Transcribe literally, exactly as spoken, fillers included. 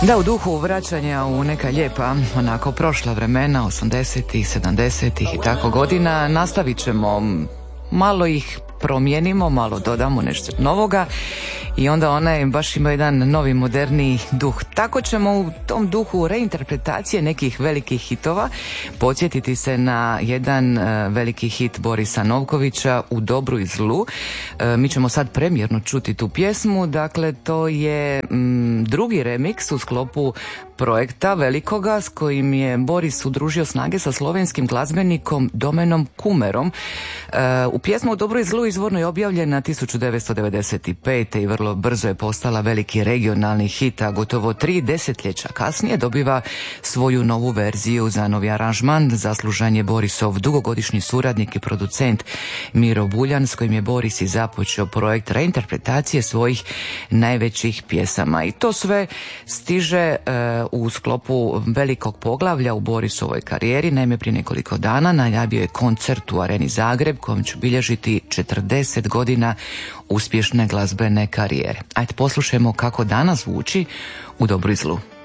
Da, u duhu vraćanja u neka lijepa, onako prošla vremena, osamdesetih, sedamdesetih i tako godina, nastavit ćemo, malo ih promijenimo, malo dodamo nešto novoga i onda onaj baš ima jedan novi moderni duh. Tako ćemo u tom duhu reinterpretacije nekih velikih hitova podsjetiti se na jedan uh, veliki hit Borisa Novkovića, U dobru i zlu. Uh, mi ćemo sad premjerno čuti tu pjesmu, dakle to je mm, drugi remix u sklopu projekta velikoga s kojim je Boris udružio snage sa slovenskim glazbenikom Domenom Kumerom. Uh, u pjesmu U dobru i zlu izvorno je objavljena tisuću devetsto devedeset pete i vrlo brzo je postala veliki regionalni hit, a gotovo tri desetljeća kasnije dobiva svoju novu verziju. Za novi aranžman zaslužan je Borisov dugogodišnji suradnik i producent Miro Buljan, s kojim je Boris i započeo projekt reinterpretacije svojih najvećih pjesama. I to sve stiže uh, u sklopu velikog poglavlja u Borisovoj karijeri. Naime, prije nekoliko dana najavio je koncert u Areni Zagreb kojom će bilježiti četrdeset godina uspješne glazbene karijere. Ajde poslušajmo kako danas zvuči U dobru i zlu.